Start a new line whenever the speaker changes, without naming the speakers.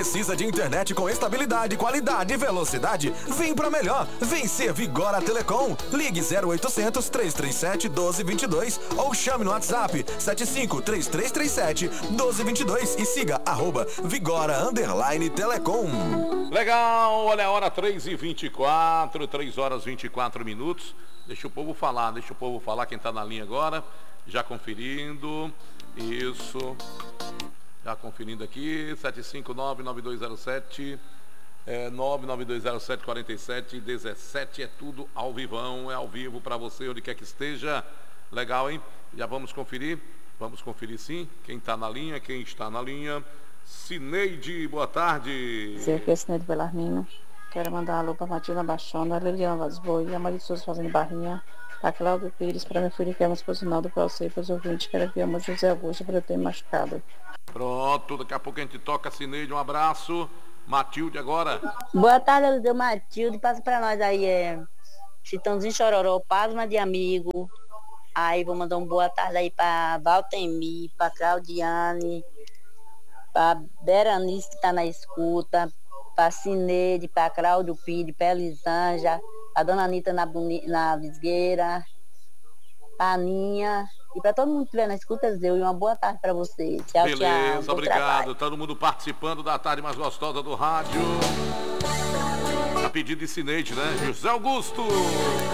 Precisa de internet com estabilidade, qualidade e velocidade? Vem pra melhor. Vem ser Vigora Telecom. Ligue 0800 337 1222 ou chame no WhatsApp 75 3337 1222 e siga @Vigora_Telecom.
Legal, olha a hora 3h24, 3 horas 24 minutos. Deixa o povo falar, quem tá na linha agora. Já conferindo. Isso. Já conferindo aqui, 759-9207, 99207-4717, é tudo ao vivão, é ao vivo para você, onde quer que esteja. Legal, hein? Já vamos conferir sim, quem está na linha. Cineide, boa tarde.
Sim, aqui é Cineide Belarmino. Quero mandar um alô para Matilda Baixona, a Liliana Vaz Boi, a Maria de Souza fazendo barrinha, a Cláudia Pires, para meu filho que é uma exposição do Calcei, para os ouvintes, quero aqui a José Augusto, para eu ter machucado.
Pronto, daqui a pouco a gente toca, Cineide, um abraço. Matilde agora.
Boa tarde, Eliseu Matilde, passa pra nós aí, Chitãozinho Chororó, Pasma de Amigo. Aí vou mandar uma boa tarde aí pra Valtemir, pra Claudiane, pra Beranice que tá na escuta, pra Cineide, pra Cláudio Pires, pra Elisângela, pra Dona Anitta na Visgueira, pra Aninha. E para todo mundo que estiver na escuta, Eliseu, e uma boa tarde para você. Tchau,
beleza,
tchau.
Obrigado.
Trabalho.
Todo mundo participando da tarde mais gostosa do rádio. A pedido de Cineide, né? José Augusto.